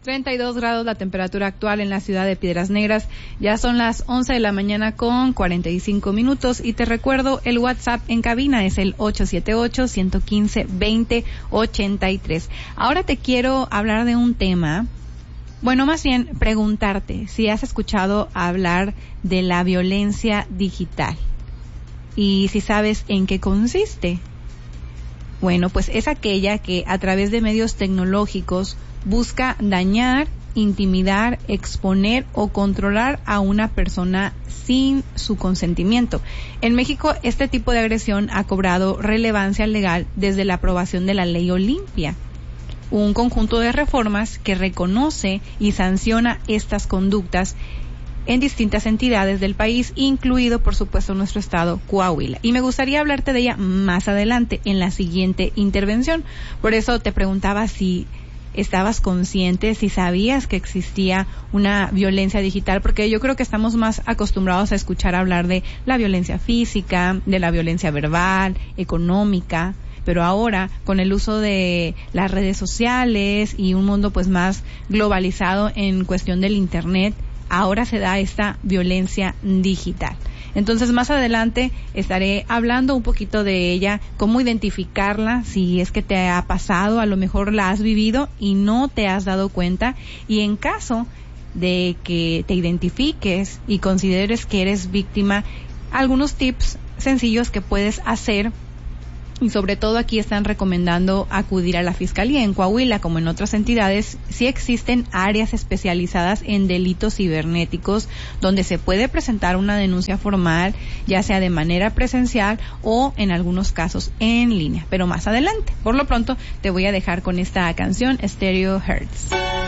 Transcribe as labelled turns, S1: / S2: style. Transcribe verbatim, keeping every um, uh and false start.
S1: treinta y dos grados la temperatura actual en la ciudad de Piedras Negras. Ya son las once de la mañana con cuarenta y cinco minutos y te recuerdo, el WhatsApp en cabina es el ocho siete ocho, uno uno cinco, dos cero ocho tres. Ahora te quiero hablar de un tema, bueno, más bien preguntarte si has escuchado hablar de la violencia digital y si sabes en qué consiste. Bueno, pues es aquella que a través de medios tecnológicos busca dañar, intimidar, exponer o controlar a una persona sin su consentimiento. En México, este tipo de agresión ha cobrado relevancia legal desde la aprobación de la Ley Olimpia, un conjunto de reformas que reconoce y sanciona estas conductas en distintas entidades del país, incluido, por supuesto, nuestro estado, Coahuila. Y me gustaría hablarte de ella más adelante, en la siguiente intervención. Por eso te preguntaba si estabas consciente, si sabías que existía una violencia digital, porque yo creo que estamos más acostumbrados a escuchar hablar de la violencia física, de la violencia verbal, económica, pero ahora con el uso de las redes sociales y un mundo pues más globalizado en cuestión del internet, ahora se da esta violencia digital. Entonces más adelante estaré hablando un poquito de ella, cómo identificarla, si es que te ha pasado, a lo mejor la has vivido y no te has dado cuenta, y en caso de que te identifiques y consideres que eres víctima, algunos tips sencillos que puedes hacer. Y sobre todo aquí están recomendando acudir a la Fiscalía. En Coahuila, como en otras entidades, sí existen áreas especializadas en delitos cibernéticos donde se puede presentar una denuncia formal, ya sea de manera presencial o en algunos casos en línea. Pero más adelante, por lo pronto, te voy a dejar con esta canción, Stereo Hertz.